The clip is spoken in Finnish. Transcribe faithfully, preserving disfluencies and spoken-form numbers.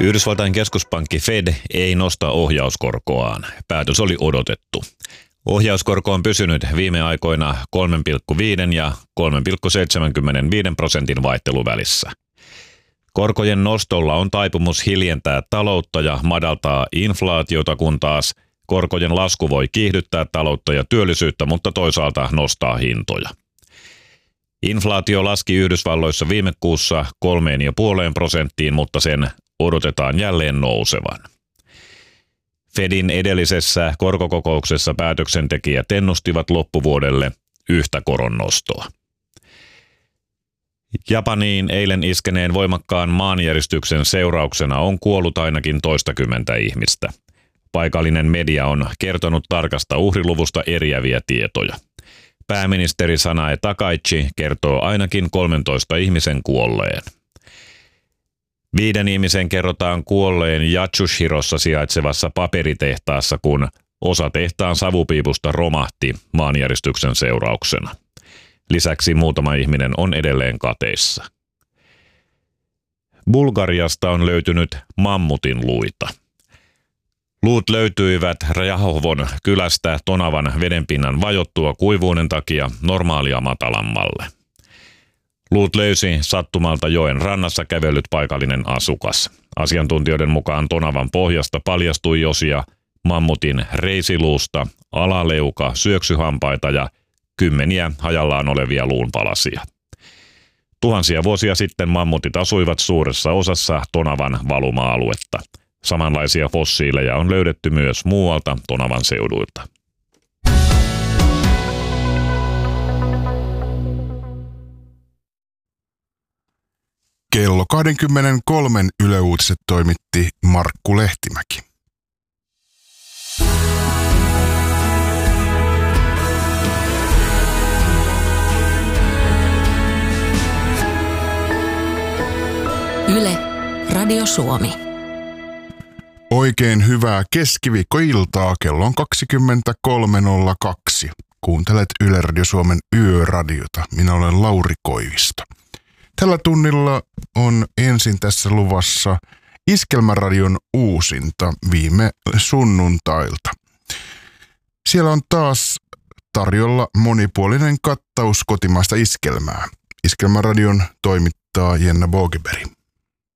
Yhdysvaltain keskuspankki Fed ei nosta ohjauskorkoaan. Päätös oli odotettu. Ohjauskorko on pysynyt viime aikoina kolme pilkku viisi ja kolme pilkku seitsemänkymmentäviisi prosentin vaihteluvälissä. Korkojen nostolla on taipumus hiljentää taloutta ja madaltaa inflaatiota, kun taas korkojen lasku voi kiihdyttää taloutta ja työllisyyttä, mutta toisaalta nostaa hintoja. Inflaatio laski Yhdysvalloissa viime kuussa kolmeen ja puoleen prosenttiin, mutta sen odotetaan jälleen nousevan. Fedin edellisessä korkokokouksessa päätöksentekijät ennustivat loppuvuodelle yhtä koronnostoa. Japaniin eilen iskeneen voimakkaan maanjäristyksen seurauksena on kuollut ainakin toistakymmentä ihmistä. Paikallinen media on kertonut tarkasta uhriluvusta eriäviä tietoja. Pääministeri Sanae Takaichi kertoo ainakin kolmentoista ihmisen kuolleen. Viiden ihmisen kerrotaan kuolleen Yatsushirossa sijaitsevassa paperitehtaassa, kun osa tehtaan savupiipusta romahti maanjäristyksen seurauksena. Lisäksi muutama ihminen on edelleen kateissa. Bulgariasta on löytynyt mammutin luita. Luut löytyivät Rajahovon kylästä Tonavan vedenpinnan vajottua kuivuuden takia normaalia matalammalle. Luut löysi sattumalta joen rannassa kävellyt paikallinen asukas. Asiantuntijoiden mukaan Tonavan pohjasta paljastui osia mammutin reisiluusta, alaleuka, syöksyhampaita ja kymmeniä hajallaan olevia luunpalasia. Tuhansia vuosia sitten mammutit asuivat suuressa osassa Tonavan valuma-aluetta. Samanlaisia fossiileja on löydetty myös muualta Tonavan seuduilta. Kello kaksikymmentäkolme Yle Uutiset toimitti Markku Lehtimäki. Yle, Radio Suomi. Oikein hyvää keskiviikkoiltaa, kello on kaksikymmentäkolme nolla kaksi. Kuuntelet Yle Radio Suomen Yöradiota. Minä olen Lauri Koivisto. Tällä tunnilla on ensin tässä luvassa Iskelmäradion uusinta viime sunnuntailta. Siellä on taas tarjolla monipuolinen kattaus kotimaista iskelmää. Iskelmäradion toimittaa Jenna Bogeberg.